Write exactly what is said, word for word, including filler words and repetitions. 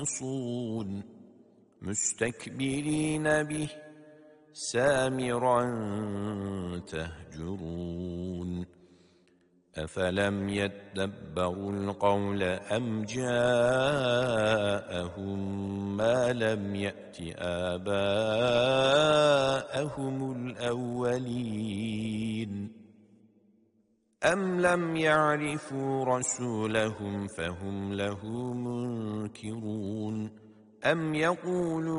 ينصون مستكبرين به سامرا تهجرون أفلم يدبروا القول أم جاءهم ما لم يأت آباءهم الأولين أم لم يعرفوا رسولهم فهم له منكرون أم يقولون